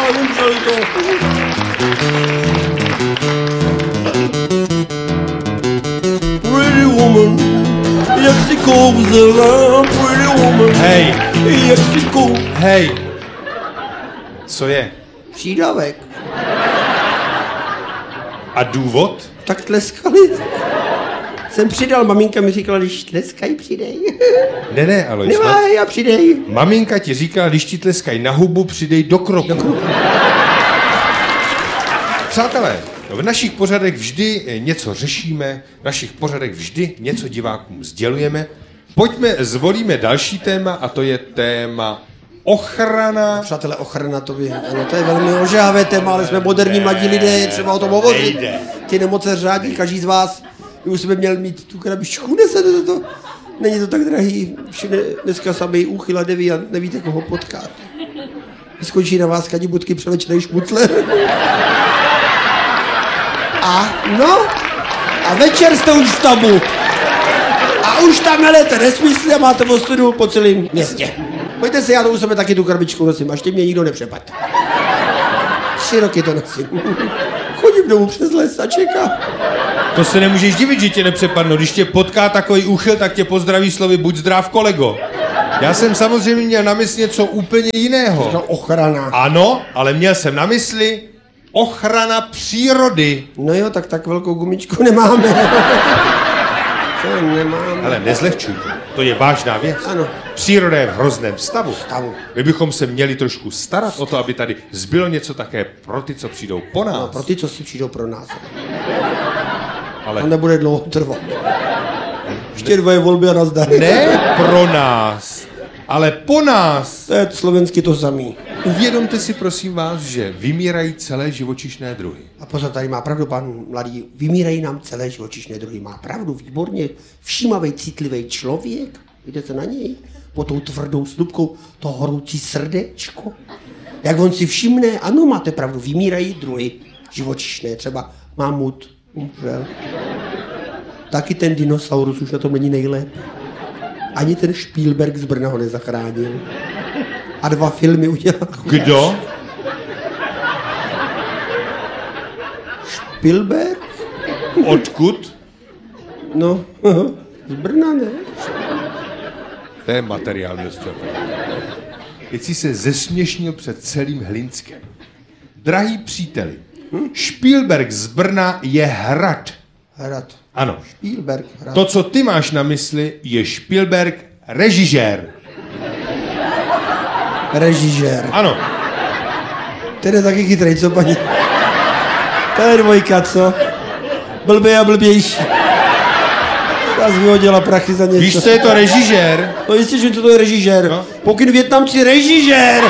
umřeli to. Pretty woman, jak si kouzela, pretty woman. Hej. Jak si kouzela. Hej. Co je? Přídavek. A důvod? Tak tleskali. Jsem přidal, maminka mi říkala, když tleskají, přidej. Ne, Alois. Nemáj a přidej. Maminka ti říkala, když ti tleskají na hubu, přidej do kroku. Přátelé, v našich pořadech vždy něco řešíme, v našich pořadech vždy něco divákům sdělujeme. Pojďme, zvolíme další téma a to je téma ochrana. Přátelé, ochrana to by, ano, to je velmi ožávé téma, ale jsme moderní mladí lidé, je třeba o tom hovořit. Nejde. Ty nemoce řádí, každý z vás už jsme měl mít tu krabičku, nesete to. Není to tak drahý, všude dneska samý úchyl a deviant, nevíte, koho potkat. Skončí na vás kadibutky převlečnej šmucler. A večer jste už v tabu. A už tam melete nesmysly a máte ostudu po celém městě. Pojďte si, já to u sebe taky tu krabičku nosím, až tě mě nikdo nepřepad. 3 roky to nosím. Chodím domů přes les a čekám. To se nemůžeš divit, že tě nepřepadnou. Když tě potká takový úchyl, tak tě pozdraví slovy buď zdrav, kolego. Já jsem samozřejmě měl na mysli něco úplně jiného. No, ochrana. Ano, ale měl jsem na mysli ochrana přírody. No jo, tak velkou gumičku nemáme. To nemáme. Ale nezlehčuj to. To je vážná věc. Ano. Příroda je v hrozném stavu. Stavu. My bychom se měli trošku starat o to, aby tady zbylo něco také pro ty, co přijdou po nás. No, pro ty, co si přijdou pro nás. Ale To nebude dlouho trvat. Ještě 2 volby a nazdar. ne pro nás, ale po nás. To je slovensky to samý. Uvědomte si, prosím vás, že vymírají celé živočišné druhy. A pozor, tady má pravdu pan mladý. Vymírají nám celé živočišné druhy. Má pravdu, výborně. Všímavý, citlivý člověk. Vidíte se na něj? Po tou tvrdou slupkou to horoucí srdéčko. Jak on si všimne, ano, máte pravdu, vymírají druhy živočišné. Třeba mamut umřel. Taky ten dinosaurus už na tom není nejlépe. Ani ten Spielberg z Brna ho nezachránil. A 2 filmy udělal. Kdo? Spielberg? Odkud? No, z Brna, ne? To je materiál město. Teď si se zesměšnil před celým Hlinskem. Drahý příteli, Spielberg z Brna je hrad. Hrad. Ano. Spielberg, hrad. To, co ty máš na mysli, je Spielberg režisér. Režisér. Ano. Ten je taky chytrej, co paní? To je 2, co? Blbý a blbější. Já jsem vyhodila prachy za něco. Víš, co je to režisér? No jistě, že co to je režisér. No. Pokyn Vietnamci, režisér!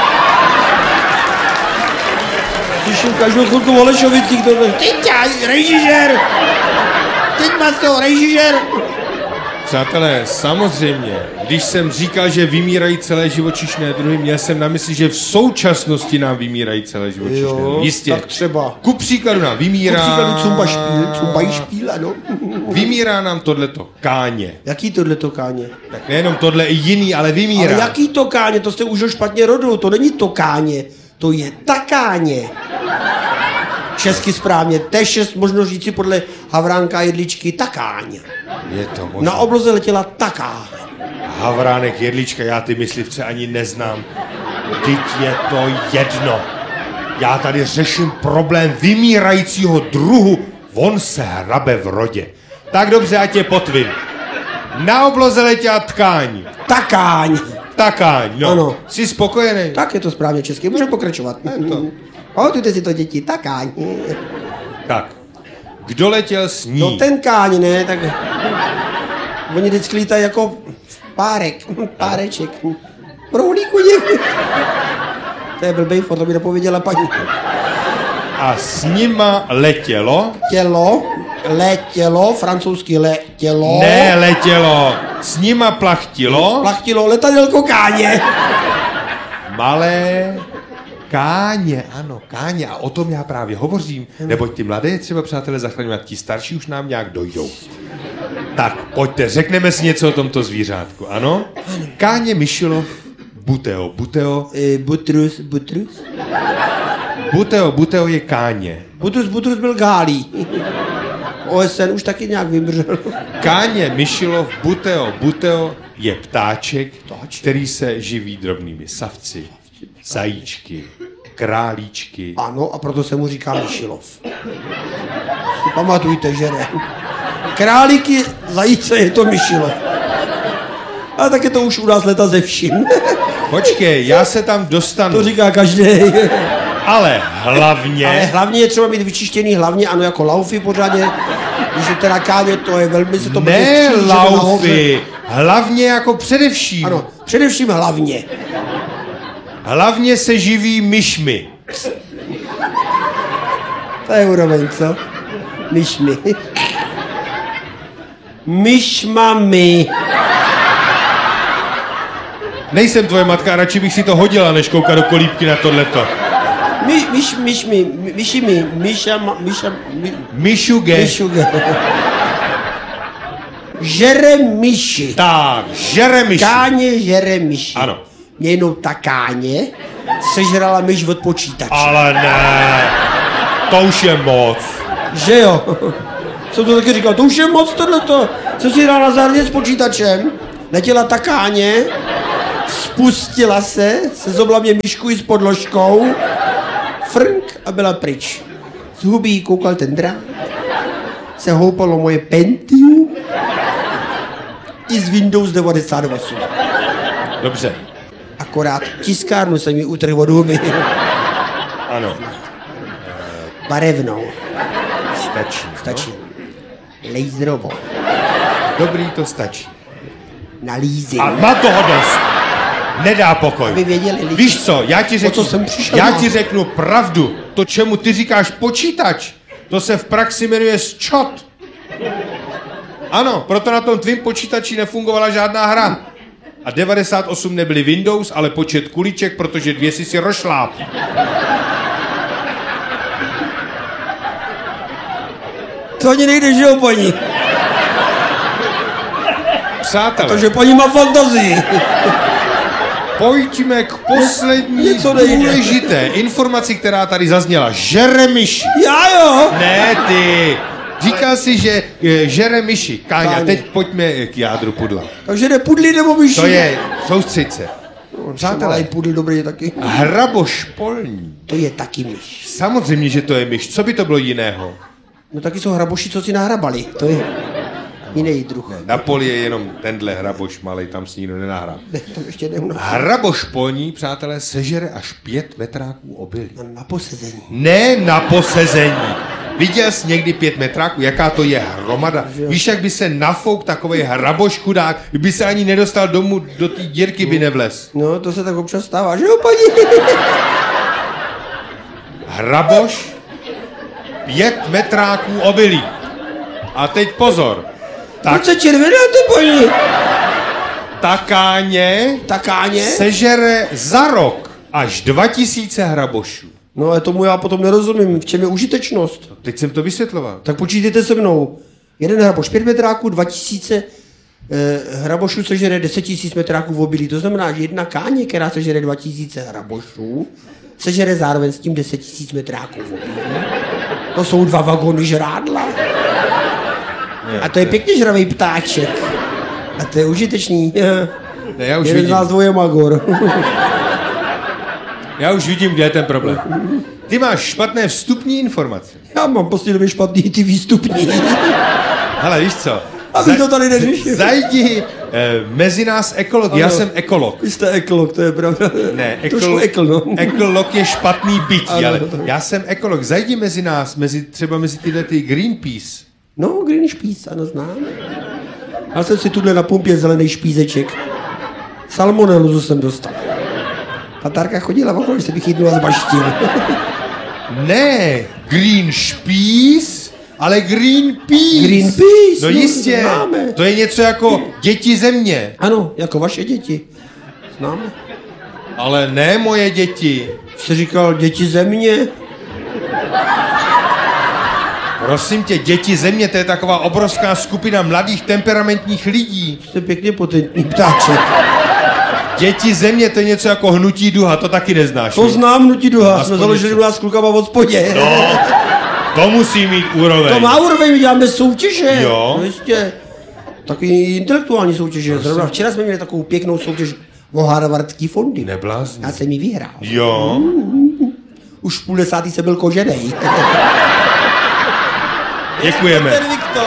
Slyším každou chvilku o Lešovicích, to je režisér! Teď má to režisér! Přátelé, samozřejmě, když jsem říkal, že vymírají celé živočišné druhy, měl jsem na mysli, že v současnosti nám vymírají celé živočišné druhy. Jistě. tak třeba. Ku příkladu nám vymírá... Ku příkladu Cumbajšpíl, ano. Vymírá nám tohleto káně. Jaký tohleto káně? Tak nejenom tohle i jiný, ale vymírá. Ale jaký to káně? To jste už špatně rodil, to není to káně, to je takáně. Česky správně, T6 možno říci podle Havránka a Jedličky takáň. Je to možné. Na obloze letěla takáň. Havránek, Jedlička, já ty myslivce ani neznám. Vždyť je to jedno. Já tady řeším problém vymírajícího druhu. On se hrabe v rodě. Tak dobře, ať je potvin. Na obloze letěla tkáň. Takáň. Takáň, no. Ano. Jsi spokojený? Tak je to správně česky, můžeme pokračovat. Pamatujte si to, děti, takáň. Tak. Kdo letěl s ní? No ten káň, ne, tak... Oni vždycky lítají jako párek, páreček. Prohlíku něk. To je blbej, to mi nepověděla paní. A s nima letělo? Letělo, francouzsky letělo. Ne, letělo. S nima plachtilo? Plachtilo letadelko káně. Malé káně, ano, káně. A o tom já právě hovořím. Neboť ty mladé třeba, přátelé, zachraňovat, ti starší už nám nějak dojdou. Tak, pojďte, řekneme si něco o tomto zvířátku, ano? Káně Myšilov Buteo. Butrus. Buteo je Káně. Butrus byl Gálí. OSN už taky nějak vymřel. Káně Myšilov Buteo je ptáček, který se živí drobnými savci, zajíčky, králíčky. Ano, a proto se mu říká Myšilov. Si pamatujte, že ne. Králíky, zajíce je to Myšilov. A tak je to už u nás leta ze vším. Počkej, já se tam dostanu. To říká každý. Ale hlavně... Ale hlavně je třeba mít vyčištěný hlavně, ano, jako laufy pořádně. Když je teda Káně, to je velmi se to... Ne laufy, hlavně jako především. Ano, především hlavně. Hlavně se živí myšmi. To je úroveň, co? Myšmi. Myšmami. Nejsem tvoje matka, radši bych si to hodila, než koukat do kolíbky na tohleto. Myšimi. Myšuge. Žere myši. Tak, žere myši. Káně žere myši. Ano. Jenom ta Káně sežrala myš od počítače. Ale ne, to už je moc. Že jo? Jsem to taky říkal, to už je moc tohleto. Co si dala na zahradě s počítačem? Letěla ta Káně, spustila se zobla mě myšku i s podložkou, frnk a byla pryč. Z huby jí koukal ten drát, se houpalo moje Pentium i z Windows 98. Dobře. Akorát tiskárnu jsem mi utrhl od huby. Ano. Barevnou. Stačí. Stačí. Laserovou. Dobrý, to stačí. Na leasing. A má toho dost. Nedá pokoj. Aby věděli lidi. Víš co, já ti řeknu, co jsem přišel já na- ti řeknu pravdu. To, čemu ty říkáš počítač, to se v praxi jmenuje sčot. Ano, proto na tom tvým počítači nefungovala žádná hra. A 98 nebyly Windows, ale počet kuliček, protože 2 si rošláp. To ani nejde, že jo, paní? Přátelé, Takže paní má fantazii. pojďme k poslední Něco nejde. důležité informaci, která tady zazněla. Žere myši. Já jo? Ne ty. Říkal si, že žere myši. Káňa, Káně. teď pojďme k jádru pudla. Takže jde pudlí nebo myši? To je, soustřed se. Přátelé, pudl dobrý je taky. Hraboš polní. To je taky myš. Samozřejmě, že to je myš. Co by to bylo jiného? No taky jsou hraboši, co si nahrabali. To je jiný druh. Na poli je jenom tenhle hraboš malej, tam si nikdo nenahrá. Ne, to ještě neuná. Hraboš polní, přátelé, sežere až 5 metráků obilí. Na posezení. Ne na posezení. Viděl jsi někdy 5 metráků? Jaká to je hromada? Víš, jak by se nafouk takovej hraboš chudák, kdyby se ani nedostal domů, do té dírky by nevlez. No, to se tak občas stává, že jo, paní? Hraboš, 5 metráků obilí. A teď pozor. Proč se červená, ty paní? Ta Káně Ta Káně? sežere za rok až 2000 hrabošů. No, ale tomu já potom nerozumím. V čem je užitečnost? Teď jsem to vysvětloval. Tak počítejte se mnou. Jeden hraboš 5 metráků, 2000 hrabošů sežere 10 000 metráků v obilí. To znamená, že jedna Káně, která sežere 2000 hrabošů, sežere zároveň s tím 10 000 metráků v obilí. To jsou 2 vagony žrádla. A to je pěkně žravej ptáček. A to je užitečný. Ne, já už Jeden z vidím. nás dvoje magor. Já už vidím, kde je ten problém. Ty máš špatné vstupní informace. Já mám prostě době špatný ty výstupní. Hele, víš co? Aby to tady neřešil. Zajdi mezi nás ekolog. Já Ano. jsem ekolog. Vy jste ekolog, to je pravda. Ne, Trošku ekl, no. ekolog je špatný bytí, Ano. ale já jsem ekolog. Zajdi mezi nás, třeba mezi tyhle ty Greenpeace. No, Green špíc, ano, znám. Já jsem si tuhle na pumpě zelený špízeček. Salmonellu jsem dostal. Tatárka chodila okolo, že se bych chytnul a zbaštil. Ne, Green Peace, ale Greenpeace. Greenpeace, No no, jistě, známe. to je něco jako děti země. Ano, jako vaše děti. Známe. Ale ne moje děti. Jsi říkal děti země? Prosím tě, děti země, to je taková obrovská skupina mladých temperamentních lidí. Jste pěkně potentní ptáček. Děti země, to je něco jako Hnutí duha, to taky neznáš. To znám, Hnutí duha, jsme Aspoň založili něco. u nás s klukama v hospodě. No, to musí mít úroveň. To má úroveň, my děláme soutěže. Jo. No jistě. Takový intelektuální soutěže. Zrovna včera jsme měli takovou pěknou soutěž o harvardský fondy. Neblázně. Já jsem ji vyhrál. Jo. Už v 50. jsem byl koženej. Děkujeme. Ten Viktor.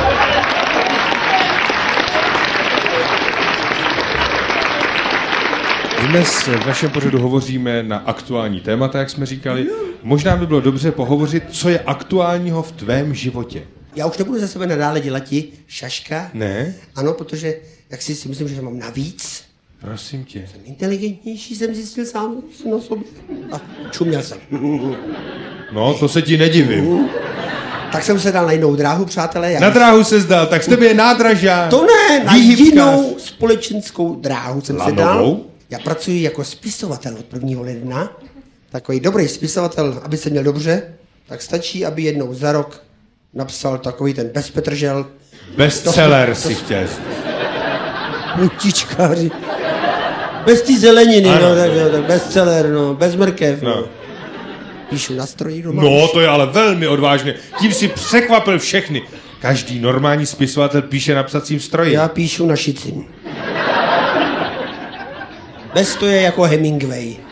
Dnes v našem pořadu hovoříme na aktuální témata, jak jsme říkali. Možná by bylo dobře pohovořit, co je aktuálního v tvém životě. Já už nebudu ze sebe nadále dělat ti šaška. Ne? Ano, protože jak si myslím, že mám navíc. Prosím tě. Inteligentnější jsem zjistil sám na sobě. A čuměl jsem. No, to se ti nedivím. Tak jsem se dal na jinou dráhu, přátelé. Já Na dráhu se zdal, tak z tebe je nádražák. To ne, na výhybkář. jinou společenskou dráhu jsem se dal. Lanovou? Já pracuji jako spisovatel od 1. ledna. Takový dobrý spisovatel, aby se měl dobře, tak stačí, aby jednou za rok napsal takový ten bezpetržel. Bestseller si chtěl. Mutičkáři. Bez té zeleniny, Ano. no, tak bestseller, no, bez mrkev. No. Píšu na stroji doma. No, to je ale velmi odvážné. Tím si překvapil všechny. Každý normální spisovatel píše na psacím stroji. Já píšu na šicím. Bez to je jako Hemingway.